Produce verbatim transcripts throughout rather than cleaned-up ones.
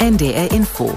N D R Info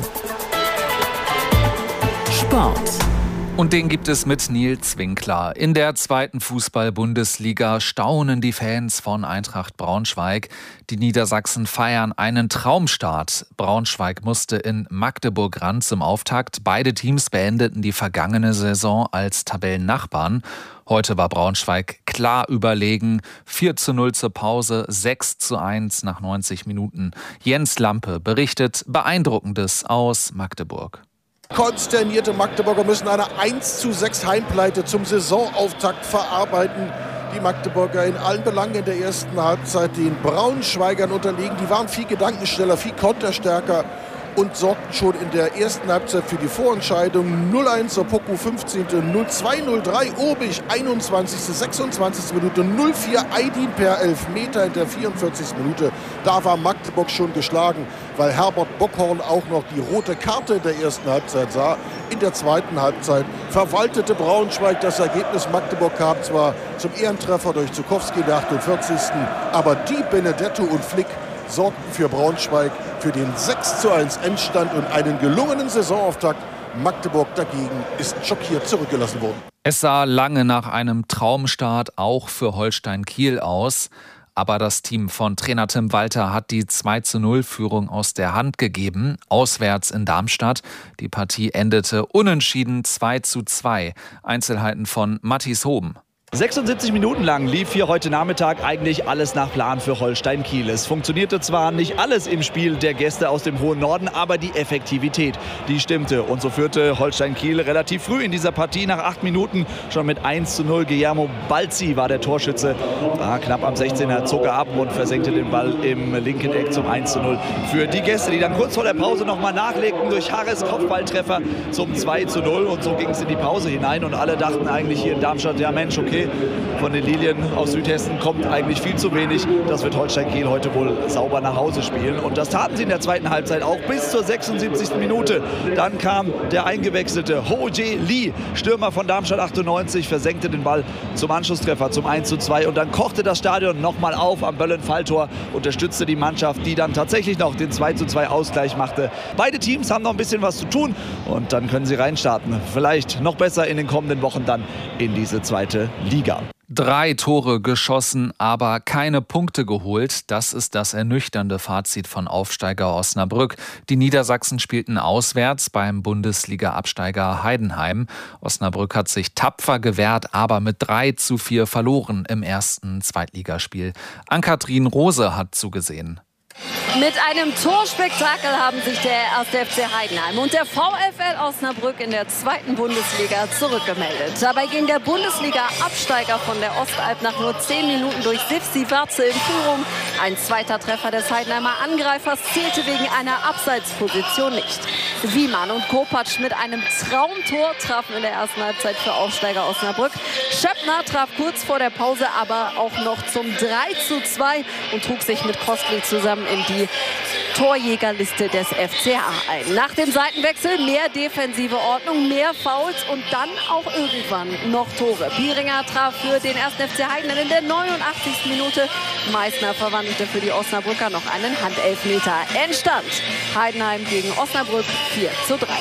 Sport. Und den gibt es mit Nils Winkler. In der zweiten Fußball-Bundesliga staunen die Fans von Eintracht Braunschweig. Die Niedersachsen feiern einen Traumstart. Braunschweig musste in Magdeburg ran zum Auftakt. Beide Teams beendeten die vergangene Saison als Tabellennachbarn. Heute war Braunschweig klar überlegen. vier zu null zur Pause, sechs zu eins nach neunzig Minuten. Jens Lampe berichtet Beeindruckendes aus Magdeburg. Konsternierte Magdeburger müssen eine eins zu sechs Heimpleite zum Saisonauftakt verarbeiten. Die Magdeburger in allen Belangen in der ersten Halbzeit den Braunschweigern unterlegen. Die waren viel gedankenschneller, viel konterstärker und sorgten schon in der ersten Halbzeit für die Vorentscheidung. null eins Opoku fünfzehnte null zwei null drei Obig einundzwanzigste sechsundzwanzigste Minute, null vier Aydin per Elfmeter in der vierundvierzigsten Minute. Da war Magdeburg schon geschlagen, weil Herbert Bockhorn auch noch die rote Karte in der ersten Halbzeit sah. In der zweiten Halbzeit verwaltete Braunschweig das Ergebnis. Magdeburg kam zwar zum Ehrentreffer durch Zukowski in der achtundvierzigsten aber die Benedetto und Flick sorgten für Braunschweig für den sechs zu eins Endstand und einen gelungenen Saisonauftakt. Magdeburg dagegen ist schockiert zurückgelassen worden. Es sah lange nach einem Traumstart auch für Holstein Kiel aus. Aber das Team von Trainer Tim Walter hat die zwei zu null Führung aus der Hand gegeben, auswärts in Darmstadt. Die Partie endete unentschieden zwei zu zwei. Einzelheiten von Mathis Hoben. sechsundsiebzig Minuten lang lief hier heute Nachmittag eigentlich alles nach Plan für Holstein Kiel. Es funktionierte zwar nicht alles im Spiel der Gäste aus dem hohen Norden, aber die Effektivität, die stimmte. Und so führte Holstein Kiel relativ früh in dieser Partie nach acht Minuten schon mit eins zu null. Guillermo Balzi war der Torschütze. War knapp am sechzehner, zog er ab und versenkte den Ball im linken Eck zum eins zu null. Für die Gäste, die dann kurz vor der Pause nochmal nachlegten durch Harris Kopfballtreffer zum zwei zu null. Und so ging es in die Pause hinein. Und alle dachten eigentlich hier in Darmstadt, ja Mensch, okay, von den Lilien aus Südhessen kommt eigentlich viel zu wenig. Das wird Holstein Kiel heute wohl sauber nach Hause spielen. Und das taten sie in der zweiten Halbzeit auch bis zur sechsundsiebzigsten Minute. Dann kam der eingewechselte Ho Jae Lee, Stürmer von Darmstadt achtundneunzig, versenkte den Ball zum Anschlusstreffer zum eins zu zwei. Und dann kochte das Stadion nochmal auf am Böllen-Falltor, unterstützte die Mannschaft, die dann tatsächlich noch den zwei zu zwei Ausgleich machte. Beide Teams haben noch ein bisschen was zu tun und dann können sie reinstarten. Vielleicht noch besser in den kommenden Wochen dann in diese zweite Liga. Drei Tore geschossen, aber keine Punkte geholt. Das ist das ernüchternde Fazit von Aufsteiger Osnabrück. Die Niedersachsen spielten auswärts beim Bundesliga-Absteiger Heidenheim. Osnabrück hat sich tapfer gewehrt, aber mit drei zu vier verloren im ersten Zweitligaspiel. Ann-Kathrin Rose hat zugesehen. Mit einem Torspektakel haben sich der erste F C Heidenheim und der VfL Osnabrück in der zweiten Bundesliga zurückgemeldet. Dabei ging der Bundesliga-Absteiger von der Ostalb nach nur zehn Minuten durch Sivsi Warze in Führung. Ein zweiter Treffer des Heidenheimer Angreifers zählte wegen einer Abseitsposition nicht. Wiemann und Kopacz mit einem Traumtor trafen in der ersten Halbzeit für Aufsteiger Osnabrück. Schöppner traf kurz vor der Pause aber auch noch zum drei zu zwei und trug sich mit Kostli zusammen in die Torjägerliste des F C A ein. Nach dem Seitenwechsel mehr defensive Ordnung, mehr Fouls und dann auch irgendwann noch Tore. Bieringer traf für den ersten F C Heidenheim in der neunundachtzigsten Minute. Meißner verwandelte für die Osnabrücker noch einen Handelfmeter. Endstand Heidenheim gegen Osnabrück vier zu drei.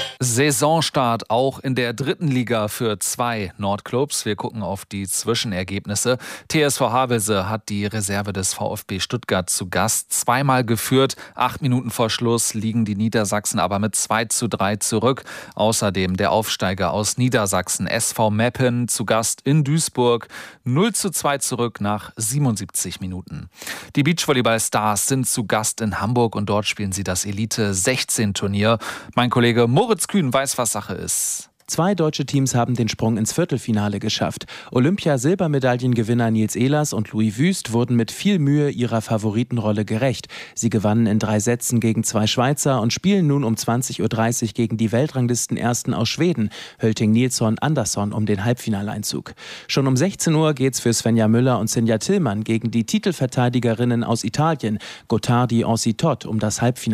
Saisonstart auch in der dritten Liga für zwei Nordclubs. Wir gucken auf die Zwischenergebnisse. T S V Havelse hat die Reserve des VfB Stuttgart zu Gast zweimal geführt. Acht Minuten vor Schluss liegen die Niedersachsen aber mit zwei zu drei zurück. Außerdem der Aufsteiger aus Niedersachsen S V Meppen zu Gast in Duisburg null zu zwei zurück nach siebenundsiebzig Minuten. Die Beachvolleyball-Stars sind zu Gast in Hamburg und dort spielen sie das Elite sechzehn Turnier. Mein Kollege Moritz Kühn weiß, was Sache ist. Zwei deutsche Teams haben den Sprung ins Viertelfinale geschafft. Olympia-Silbermedaillengewinner Nils Ehlers und Louis Wüst wurden mit viel Mühe ihrer Favoritenrolle gerecht. Sie gewannen in drei Sätzen gegen zwei Schweizer und spielen nun um zwanzig Uhr dreißig gegen die Weltranglistenersten aus Schweden, Hölting Nilsson Andersson, um den Halbfinaleinzug. Schon um sechzehn Uhr geht's für Svenja Müller und Sinja Tillmann gegen die Titelverteidigerinnen aus Italien, Gottardi Ancitot, um das Halbfinale.